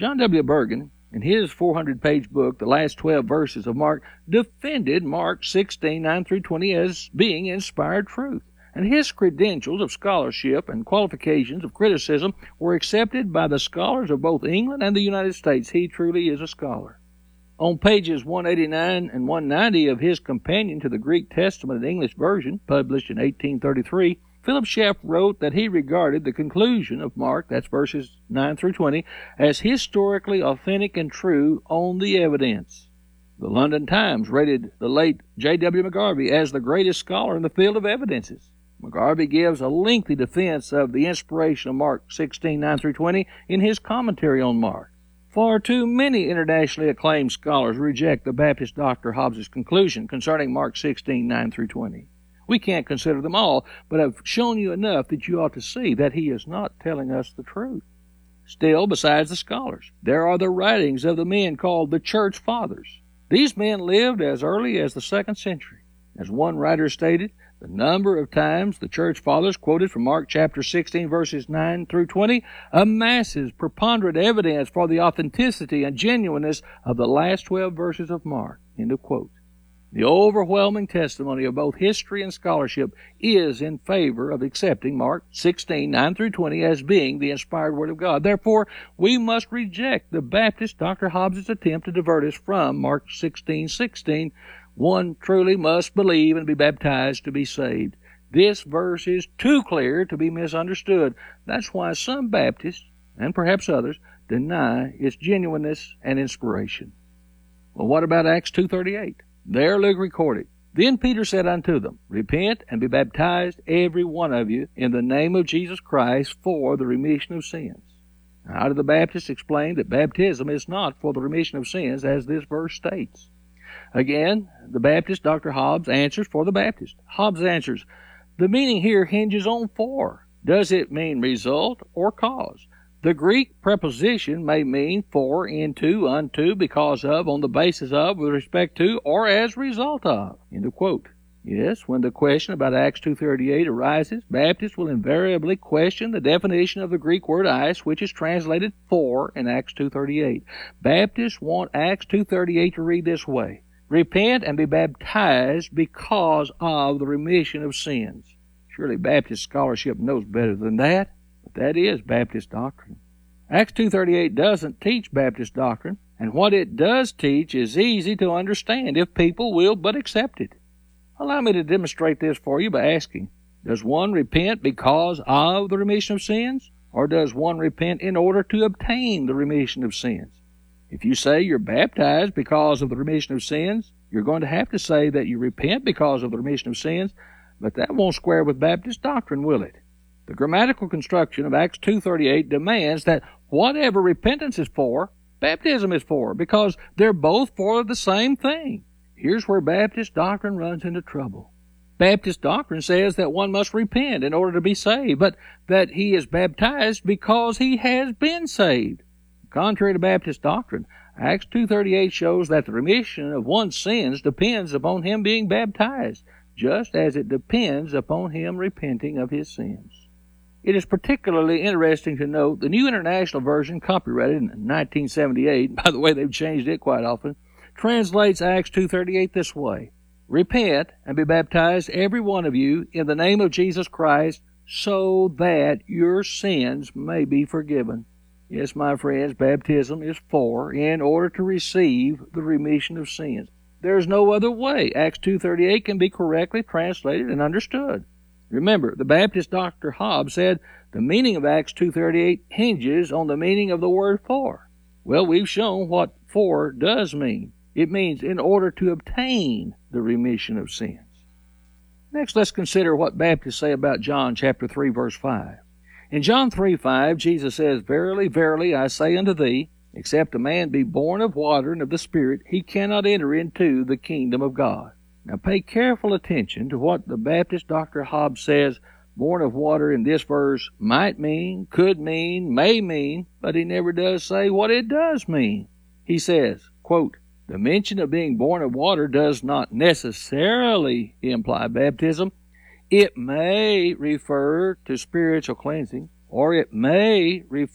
John W. Bergen, in his 400-page book, The Last 12 Verses of Mark, defended Mark 16:9 through 20 as being inspired truth, and his credentials of scholarship and qualifications of criticism were accepted by the scholars of both England and the United States. He truly is a scholar. On pages 189 and 190 of his companion to the Greek Testament and English version, published in 1833, Philip Schaff wrote that he regarded the conclusion of Mark, that's verses 9 through 20, as historically authentic and true on the evidence. The London Times rated the late J.W. McGarvey as the greatest scholar in the field of evidences. McGarvey gives a lengthy defense of the inspiration of Mark 16:9 through 20 in his commentary on Mark. Far too many internationally acclaimed scholars reject the Baptist Dr. Hobbes's conclusion concerning Mark 16:9 through 20. We can't consider them all, but I've shown you enough that you ought to see that he is not telling us the truth. Still, besides the scholars, there are the writings of the men called the Church Fathers. These men lived as early as the 2nd century. As one writer stated, the number of times the Church Fathers quoted from Mark chapter 16, verses 9 through 20, amasses preponderant evidence for the authenticity and genuineness of the last 12 verses of Mark. End of quote. The overwhelming testimony of both history and scholarship is in favor of accepting Mark 16:9 through 20 as being the inspired Word of God. Therefore, we must reject the Baptist Dr. Hobbes's attempt to divert us from Mark 16:16. One truly must believe and be baptized to be saved. This verse is too clear to be misunderstood. That's why some Baptists, and perhaps others, deny its genuineness and inspiration. Well, what about Acts 2:38? There Luke recorded, "Then Peter said unto them, Repent and be baptized every one of you in the name of Jesus Christ for the remission of sins." Now, how do the Baptists explain that baptism is not for the remission of sins, as this verse states? Again, the Baptist, Dr. Hobbes, answers for the Baptist. Hobbes answers, the meaning here hinges on for. Does it mean result or cause? The Greek preposition may mean for, into, unto, because of, on the basis of, with respect to, or as a result of. End of quote. Yes, when the question about Acts 2:38 arises, Baptists will invariably question the definition of the Greek word eis, which is translated for in Acts 2:38. Baptists want Acts 2:38 to read this way: Repent and be baptized because of the remission of sins. Surely Baptist scholarship knows better than that. But that is Baptist doctrine. Acts 2:38 doesn't teach Baptist doctrine, and what it does teach is easy to understand if people will but accept it. Allow me to demonstrate this for you by asking, does one repent because of the remission of sins, or does one repent in order to obtain the remission of sins? If you say you're baptized because of the remission of sins, you're going to have to say that you repent because of the remission of sins, but that won't square with Baptist doctrine, will it? The grammatical construction of Acts 2:38 demands that whatever repentance is for, baptism is for, because they're both for the same thing. Here's where Baptist doctrine runs into trouble. Baptist doctrine says that one must repent in order to be saved, but that he is baptized because he has been saved. Contrary to Baptist doctrine, Acts 2:38 shows that the remission of one's sins depends upon him being baptized, just as it depends upon him repenting of his sins. It is particularly interesting to note the New International Version, copyrighted in 1978, by the way, they've changed it quite often, translates Acts 2:38 this way: Repent and be baptized, every one of you, in the name of Jesus Christ, so that your sins may be forgiven. Yes, my friends, baptism is for, in order to receive the remission of sins. There is no other way Acts 2:38 can be correctly translated and understood. Remember, the Baptist Dr. Hobbes said the meaning of Acts 2:38 hinges on the meaning of the word for. Well, we've shown what for does mean. It means in order to obtain the remission of sins. Next, let's consider what Baptists say about John chapter 3, verse 5. In John 3:5, Jesus says, Verily, verily, I say unto thee, except a man be born of water and of the Spirit, he cannot enter into the kingdom of God. Now pay careful attention to what the Baptist Dr. Hobbes says born of water in this verse might mean, could mean, may mean, but he never does say what it does mean. He says, quote, The mention of being born of water does not necessarily imply baptism. It may refer to spiritual cleansing, or it may refer